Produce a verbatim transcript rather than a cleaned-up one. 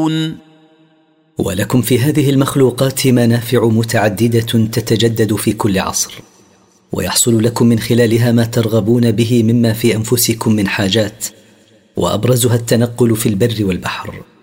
يعلمون. ولكم في هذه المخلوقات منافع متعددة تتجدد في كل عصر، ويحصل لكم من خلالها ما ترغبون به مما في أنفسكم من حاجات، وأبرزها التنقل في البر والبحر.